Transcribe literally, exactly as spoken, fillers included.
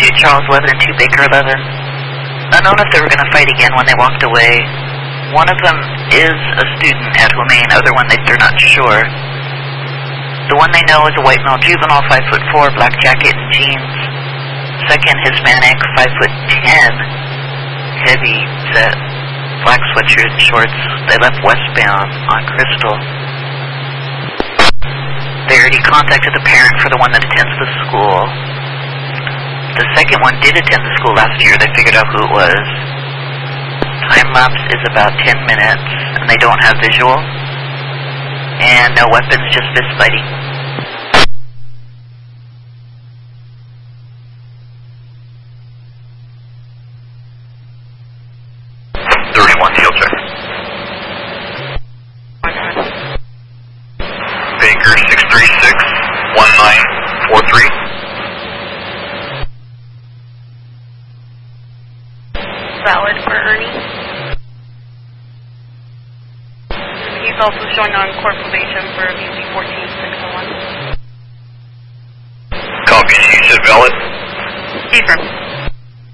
two Charles eleven and two Baker eleven. Unknown if they were going to fight again when they walked away. One of them is a student at Humane, other one they, they're not sure. The one they know is a white male juvenile, five foot four, black jacket and jeans. Second Hispanic, five foot ten, heavy set, black sweatshirt and shorts. They left westbound on Crystal. They already contacted the parent for the one that attends the school. The second one did attend the school last year. They figured out who it was. Time lapse is about ten minutes, and they don't have visual. And no weapons, just fist fighting. thirty-one, heel check. Baker six three six one nine four three. Valid for Ernie. He's also showing on court probation for B C fourteen six oh one. Copy, you said valid? Affirm.